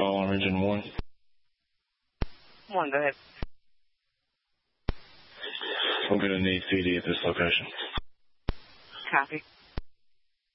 call on Region 1. 1, go ahead. We're going to need PD at this location. Copy.